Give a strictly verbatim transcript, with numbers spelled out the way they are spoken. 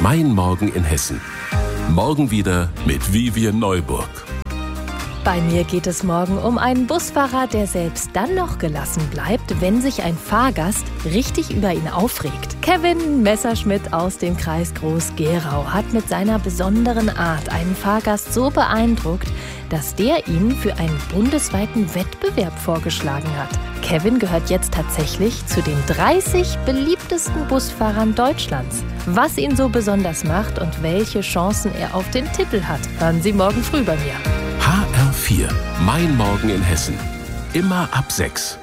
Mein Morgen in Hessen. Morgen wieder mit Vivian Neuburg. Bei mir geht es morgen um einen Busfahrer, der selbst dann noch gelassen bleibt, wenn sich ein Fahrgast richtig über ihn aufregt. Kevin Messerschmidt aus dem Kreis Groß-Gerau hat mit seiner besonderen Art einen Fahrgast so beeindruckt, dass der ihn für einen bundesweiten Wettbewerb vorgeschlagen hat. Kevin gehört jetzt tatsächlich zu den dreißig beliebtesten Busfahrern Deutschlands. Was ihn so besonders macht und welche Chancen er auf den Titel hat, hören Sie morgen früh bei mir. H R vier. Mein Morgen in Hessen. Immer ab sechs.